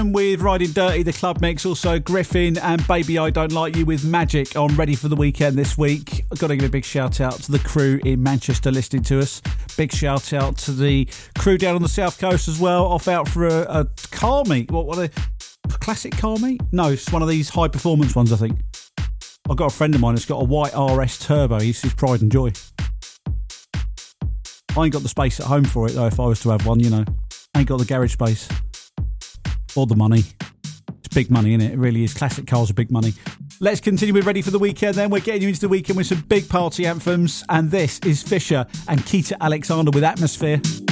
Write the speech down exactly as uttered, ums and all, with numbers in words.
With Riding Dirty, the club mix, also Griffin and Baby I Don't Like You with Magic on Ready for the Weekend this week. I've got to give a big shout out to the crew in Manchester listening to us. Big shout out to the crew down on the south coast as well, off out for a, a car meet. What, what a, a classic car meet? No, it's one of these high performance ones, I think. I've got a friend of mine that's got a white R S Turbo. He's his pride and joy. I ain't got the space at home for it though. If I was to have one, you know, I ain't got the garage space. Or the money. It's big money, isn't it? It really is. Classic cars are big money. Let's continue with Ready for the Weekend then. We're getting you into the weekend with some big party anthems. And this is Fisher and Keita Alexander with Atmosphere.